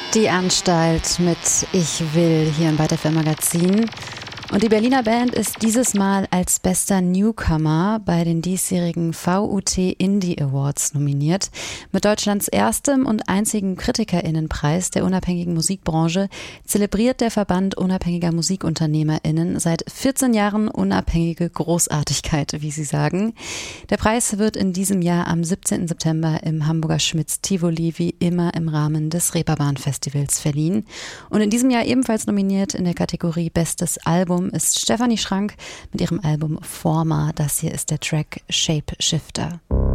Die Anstalt mit Ich will hier im Byte FM Magazin. Und die Berliner Band ist dieses Mal als bester Newcomer bei den diesjährigen VUT Indie Awards nominiert. Mit Deutschlands erstem und einzigen KritikerInnenpreis der unabhängigen Musikbranche zelebriert der Verband unabhängiger MusikunternehmerInnen seit 14 Jahren unabhängige Großartigkeit, wie sie sagen. Der Preis wird in diesem Jahr am 17. September im Hamburger Schmitz Tivoli wie immer im Rahmen des Reeperbahn-Festivals verliehen. Und in diesem Jahr ebenfalls nominiert in der Kategorie Bestes Album ist Stefanie Schrank mit ihrem Album Forma. Das hier ist der Track Shape Shifter.